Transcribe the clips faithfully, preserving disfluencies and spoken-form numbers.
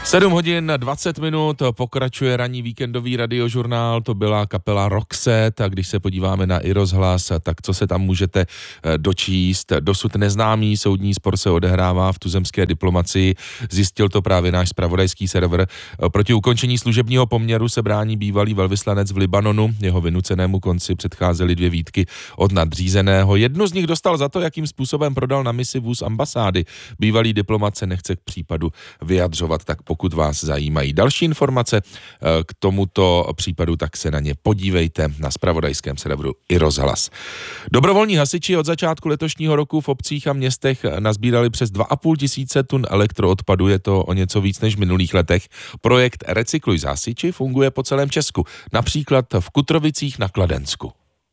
sedm hodin dvacet minut, pokračuje ranní víkendový radiožurnál, to byla kapela Roxette a když se podíváme na iRozhlas, tak co se tam můžete dočíst. Dosud neznámý soudní spor se odehrává v tuzemské diplomacii, zjistil to právě náš zpravodajský server. Proti ukončení služebního poměru se brání bývalý velvyslanec v Libanonu, jeho vynucenému konci předcházely dvě výtky od nadřízeného. Jednu z nich dostal za to, jakým způsobem prodal na misi vůz ambasády. Bývalý diplomat se nechce k případu vyjadřovat, tak pokud vás zajímají další informace k tomuto případu, tak se na ně podívejte na zpravodajském serveru iRozhlas. Dobrovolní hasiči od začátku letošního roku v obcích a městech nazbírali přes dva a půl tisíce tun elektroodpadu, je to o něco víc než v minulých letech. Projekt Recykluj s hasiči funguje po celém Česku, například v Kutrovicích na Kladensku.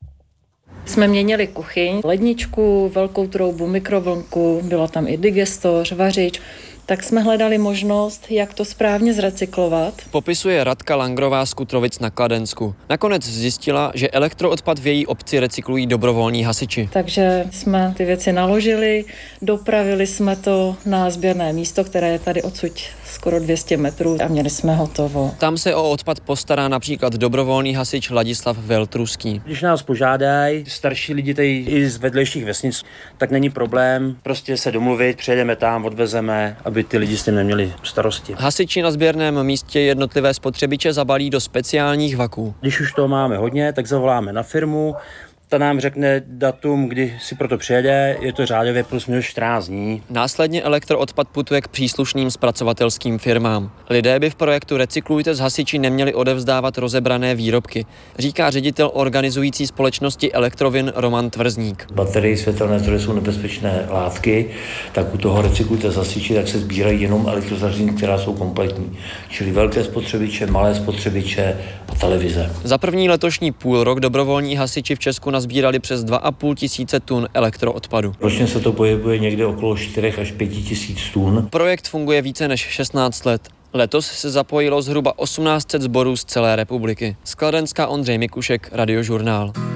Jsme měnili kuchyň, ledničku, velkou troubu, mikrovlnku, byla tam i digestoř, vařič. Tak jsme hledali možnost, jak to správně zrecyklovat. Popisuje Radka Langrová z Kutrovic na Kladensku. Nakonec zjistila, že elektroodpad v její obci recyklují dobrovolní hasiči. Takže jsme ty věci naložili, dopravili jsme to na sběrné místo, které je tady odsud skoro dvě stě metrů a měli jsme hotovo. Tam se o odpad postará například dobrovolný hasič Ladislav Veltruský. Když nás požádají starší lidi tady i z vedlejších vesnic, tak není problém prostě se domluvit, přijedeme tam, odvezeme, aby ty lidi s tím neměli starosti. Hasiči na sběrném místě jednotlivé spotřebiče zabalí do speciálních vaků. Když už toho máme hodně, tak zavoláme na firmu, ta nám řekne datum, kdy si proto přijede, je to řádově plus minus čtrnáct dní. Následně elektroodpad putuje k příslušným zpracovatelským firmám. Lidé by v projektu Recyklujte s hasiči neměli odevzdávat rozebrané výrobky, říká ředitel organizující společnosti Elektrovin Roman Tvrzník. Baterie, světelné zdroje jsou nebezpečné látky, tak u toho Recyklujte s hasiči tak se sbírají jenom elektrozařízení, která jsou kompletní, čili velké spotřebiče, malé spotřebiče a televize. Za první letošní půl rok dobrovolní hasiči v Česku nazbírali přes dva a půl tisíce tun elektroodpadu. Ročně se to pohybuje někde okolo čtyři až pět tisíc tun. Projekt funguje více než šestnáct let. Letos se zapojilo zhruba osmnáct set sborů z celé republiky. Z Kladenska Ondřej Mikušek, Radiožurnál.